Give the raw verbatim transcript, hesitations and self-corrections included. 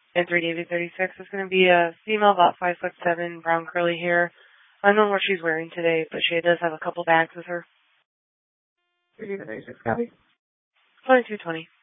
And three D V thirty-six is going to be a female, about five foot seven, brown curly hair. I don't know what she's wearing today, but she does have a couple bags with her. three D V thirty-six, copy. twenty-two twenty.